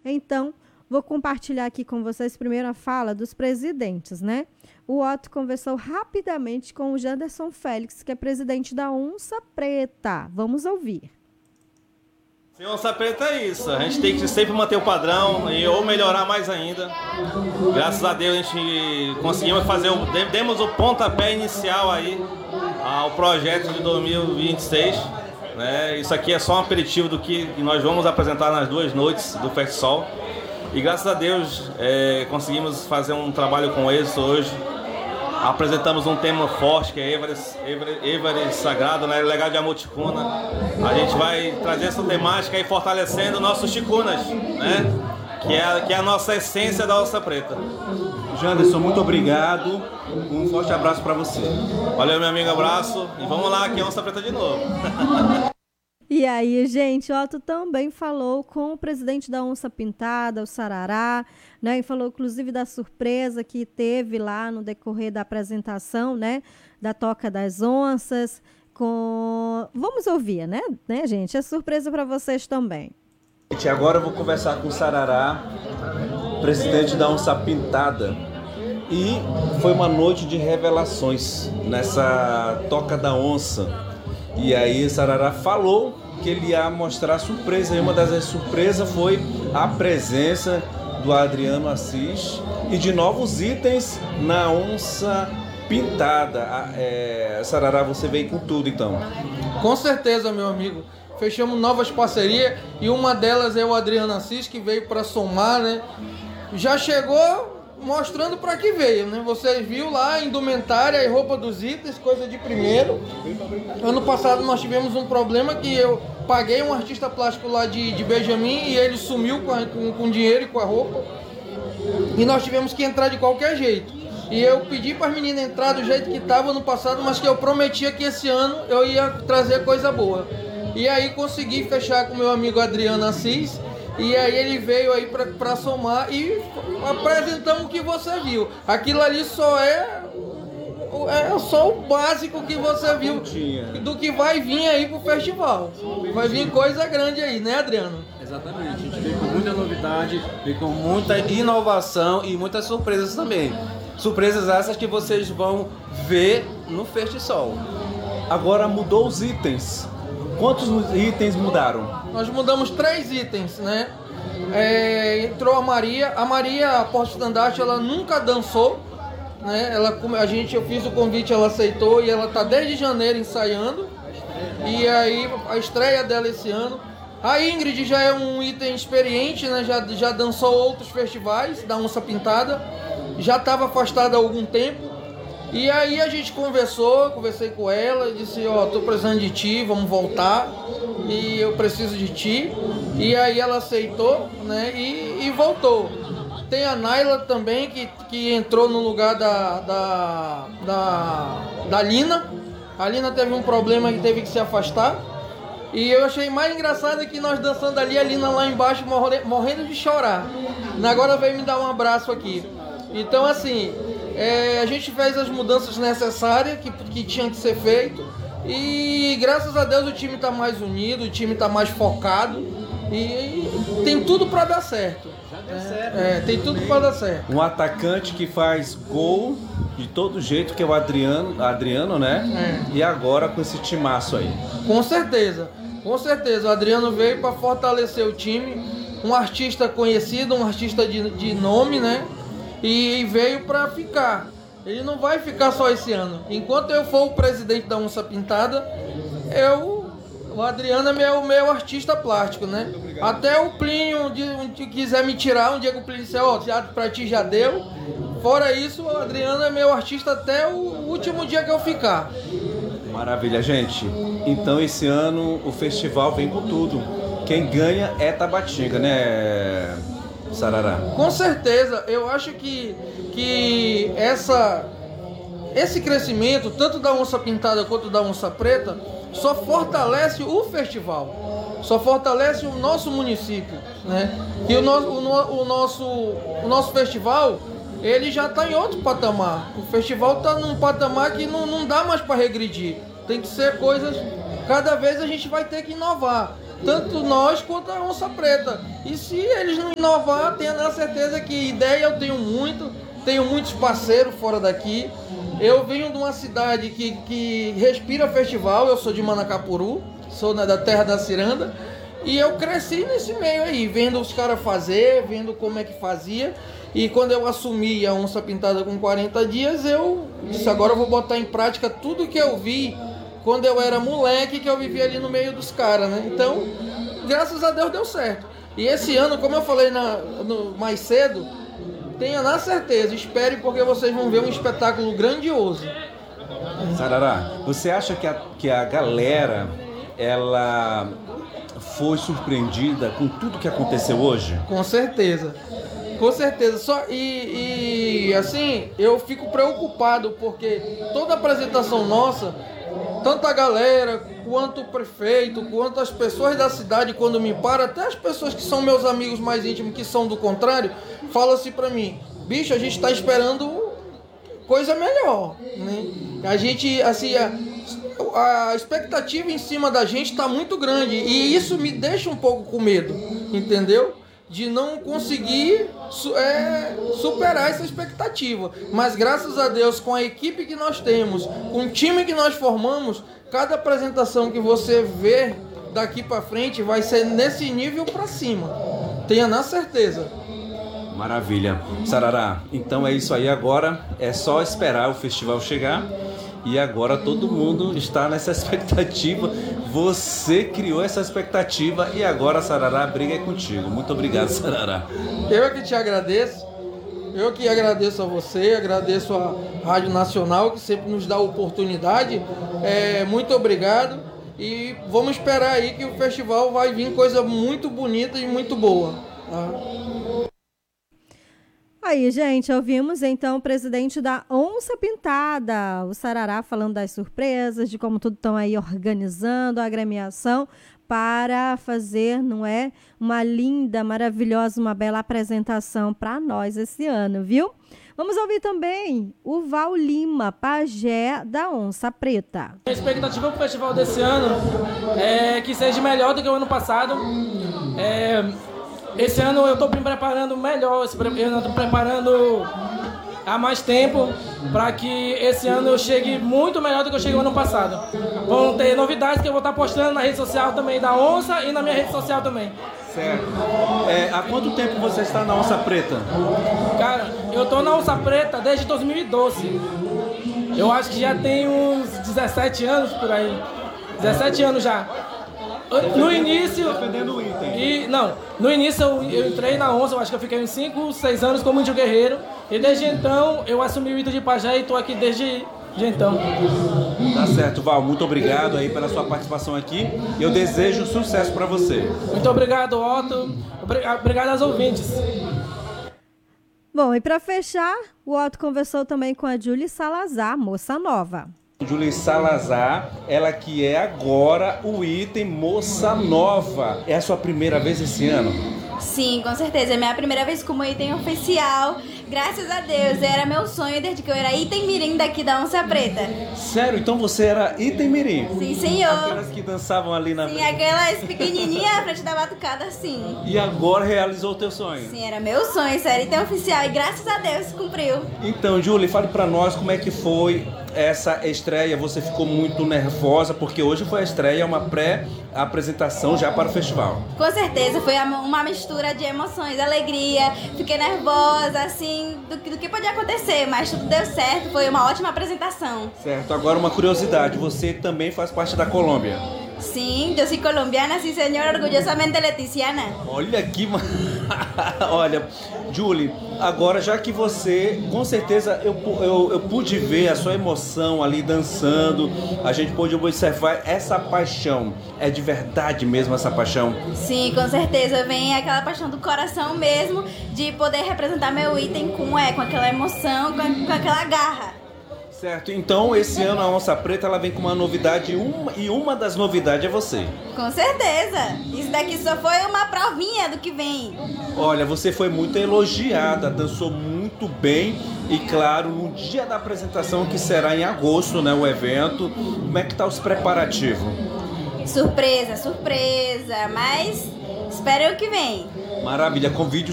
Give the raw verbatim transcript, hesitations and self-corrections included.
Então, vou compartilhar aqui com vocês primeiro a fala dos presidentes, né? O Otto conversou rapidamente com o Janderson Félix, que é presidente da Onça Preta. Vamos ouvir. Ser Onça Preta é isso, a gente tem que sempre manter o padrão e ou melhorar mais ainda. Graças a Deus a gente conseguimos fazer, o, demos o pontapé inicial aí ao projeto de dois mil e vinte e seis. Né? Isso aqui é só um aperitivo do que nós vamos apresentar nas duas noites do Festsol. E graças a Deus é, conseguimos fazer um trabalho com êxito hoje. Apresentamos um tema forte que é Everest, Everest, Everest Sagrado, né? Legado de Amor Ticuna. A gente vai trazer essa temática aí fortalecendo nossos ticunas, né? Que é, que é a nossa essência da Onça Preta. Janderson, muito obrigado. Um forte abraço para você. Valeu, meu amigo, abraço. E vamos lá, aqui é Onça Preta de novo. E aí, gente, o Otto também falou com o presidente da Onça Pintada, o Sarará, né? E falou, inclusive, da surpresa que teve lá no decorrer da apresentação, né? Da Toca das Onças. Com... Vamos ouvir, né, né, gente? É surpresa para vocês também. Agora eu vou conversar com o Sarará, presidente da Onça Pintada. E foi uma noite de revelações nessa Toca da Onça. E aí Sarará falou que ele ia mostrar surpresa. E uma das surpresas foi a presença do Adriano Assis e de novos itens na Onça Pintada. É, Sarará, você veio com tudo então. Com certeza, meu amigo. Fechamos novas parcerias e uma delas é o Adriano Assis, que veio para somar, né? Já chegou mostrando para que veio, né? Vocês viram lá a indumentária e roupa dos itens, coisa de primeiro. Ano passado nós tivemos um problema que eu paguei um artista plástico lá de, de Benjamin e ele sumiu com, a, com, com dinheiro e com a roupa. E nós tivemos que entrar de qualquer jeito. E eu pedi para as meninas entrar do jeito que estava no passado, mas que eu prometia que esse ano eu ia trazer coisa boa. E aí consegui fechar com meu amigo Adriano Assis. E aí ele veio aí para somar e apresentamos o que você viu. Aquilo ali só é, é só o básico que você viu do que vai vir aí pro festival. Vai vir coisa grande aí, né, Adriano? Exatamente, a gente veio com muita novidade, veio com muita inovação e muitas surpresas também. Surpresas essas que vocês vão ver no Festsol. Agora mudou os itens. Quantos itens mudaram? Nós mudamos três itens, né? É, entrou a Maria. A Maria, a porta-estandarte, ela nunca dançou, né? Ela, a gente, eu fiz o convite, ela aceitou e ela tá desde janeiro ensaiando. E aí a estreia dela esse ano. A Ingrid já é um item experiente, né? Já, já dançou outros festivais da Onça Pintada. Já estava afastada há algum tempo. E aí a gente conversou, conversei com ela, disse, ó, oh, tô precisando de ti, vamos voltar, e eu preciso de ti. E aí ela aceitou, né, e, e voltou. Tem a Naila também, que, que entrou no lugar da, da, da, da Lina. A Lina teve um problema que teve que se afastar. E eu achei mais engraçado que nós dançando ali, a Lina lá embaixo morrendo de chorar. Agora veio me dar um abraço aqui. Então assim... É, a gente fez as mudanças necessárias que, que tinham que ser feito e graças a Deus o time está mais unido, o time está mais focado e, e tem tudo para dar certo. Já deu certo. É, tem tudo para dar certo. Um atacante que faz gol de todo jeito, que é o Adriano, Adriano, né? É. E agora com esse timaço aí. Com certeza, com certeza. O Adriano veio para fortalecer o time, um artista conhecido, um artista de, de nome, né? E veio para ficar. Ele não vai ficar só esse ano. Enquanto eu for o presidente da Onça Pintada, eu, o Adriano é meu, meu artista plástico, né? Até o Plínio, um dia, um dia quiser me tirar, um dia que o Plínio disser, ó, oh, pra ti já deu. Fora isso, o Adriano é meu artista até o último dia que eu ficar. Maravilha, gente. Então esse ano o festival vem com tudo. Quem ganha é Tabatinga, né, Sarará? Com certeza, eu acho que, que essa, esse crescimento, tanto da Onça Pintada quanto da Onça Preta, só fortalece o festival, só fortalece o nosso município, né? E o, no, o, o, nosso, o nosso festival, ele já está em outro patamar. O festival está num patamar que não, não dá mais para regredir. Tem que ser coisas... Cada vez a gente vai ter que inovar. tanto nós quanto a Onça Preta. E se eles não inovar, tenha na certeza que ideia eu tenho muito, tenho muitos parceiros fora daqui. Eu venho de uma cidade que, que respira festival, eu sou de Manacapuru, sou da terra da ciranda, e eu cresci nesse meio aí, vendo os caras fazer, vendo como é que fazia. E quando eu assumi a Onça Pintada com quarenta dias, eu disse, agora eu vou botar em prática tudo que eu vi quando eu era moleque, que eu vivia ali no meio dos caras, né? Então, graças a Deus deu certo. E esse ano, como eu falei na, no, mais cedo, tenha na certeza, espere porque vocês vão ver um espetáculo grandioso. Sarará, você acha que a, que a galera, ela foi surpreendida com tudo que aconteceu hoje? Com certeza. Com certeza. Só, e, e assim, eu fico preocupado porque toda apresentação nossa, tanto a galera, quanto o prefeito, quanto as pessoas da cidade, quando me param, até as pessoas que são meus amigos mais íntimos, que são do contrário, falam assim pra mim, bicho, a gente tá esperando coisa melhor, né? A gente, assim, a, a expectativa em cima da gente tá muito grande e isso me deixa um pouco com medo, entendeu? De não conseguir é, superar essa expectativa. Mas graças a Deus, com a equipe que nós temos, com o time que nós formamos, cada apresentação que você vê daqui para frente vai ser nesse nível para cima. Tenha na certeza. Maravilha. Sarará, então é isso aí agora. É só esperar o festival chegar. E agora todo mundo está nessa expectativa. Você criou essa expectativa e agora, Sarará, a briga é contigo. Muito obrigado, Sarará. Eu é que te agradeço. Eu que agradeço a você, agradeço a Rádio Nacional, que sempre nos dá a oportunidade. É, muito obrigado. E vamos esperar aí que o festival vai vir coisa muito bonita e muito boa. Tá? Aí, gente, ouvimos então o presidente da Onça Pintada, o Sarará, falando das surpresas, de como tudo estão aí organizando a agremiação para fazer, não é, uma linda, maravilhosa, uma bela apresentação para nós esse ano, viu? Vamos ouvir também o Val Lima, pajé da Onça Preta. A expectativa para o festival desse ano é que seja melhor do que o ano passado. É... Esse ano eu estou me preparando melhor, eu estou preparando há mais tempo para que esse ano eu chegue muito melhor do que eu cheguei no ano passado. Vão ter novidades que eu vou estar postando na rede social também da Onça e na minha rede social também. Certo. É, há quanto tempo você está na Onça Preta? Cara, eu estou na Onça Preta desde dois mil e doze. Eu acho que já tem uns dezessete anos por aí. dezessete anos já. No início, defendendo o item. E, não, no início eu, eu entrei na Onça, eu acho que eu fiquei uns cinco, seis anos como índio guerreiro. E desde então eu assumi o item de pajé e estou aqui desde de então. Tá certo, Val, muito obrigado aí pela sua participação aqui. Eu desejo sucesso para você. Muito obrigado, Otto. Obrigado aos ouvintes. Bom, e para fechar, o Otto conversou também com a Julie Salazar, moça nova. Julie Salazar, ela que é agora o item Moça Nova. É a sua primeira vez esse ano? Sim, com certeza. É minha primeira vez como item oficial. Graças a Deus, era meu sonho desde que eu era item mirim daqui da Onça Preta. Sério? Então você era item mirim? Sim, senhor. Aquelas que dançavam ali na... Sim, aquelas pequenininhas à frente da batucada, sim. E agora realizou o teu sonho? Sim, era meu sonho, ser item oficial. E graças a Deus, cumpriu. Então, Julie, fale pra nós como é que foi essa estreia. Você ficou muito nervosa, porque hoje foi a estreia, uma pré-apresentação já para o festival. Com certeza, foi uma mistura de emoções, alegria, fiquei nervosa, assim, do, do que podia acontecer, mas tudo deu certo, foi uma ótima apresentação. Certo, agora uma curiosidade, você também faz parte da Colômbia? Sim, eu sou colombiana, sim senhor, orgulhosamente leticiana. Olha que... Olha, Julie, agora já que você, com certeza eu, eu, eu pude ver a sua emoção ali dançando, a gente pôde observar essa paixão. É de verdade mesmo essa paixão? Sim, com certeza, vem aquela paixão do coração mesmo, de poder representar meu item com, é, com aquela emoção, com, com aquela garra. Certo, então esse ano a Onça Preta ela vem com uma novidade uma, e uma das novidades é você. Com certeza, isso daqui só foi uma provinha do que vem. Olha, você foi muito elogiada, dançou muito bem e claro, no dia da apresentação que será em agosto, né, o evento, como é que tá os preparativos? surpresa, surpresa, mas espere o que vem. Maravilha, convide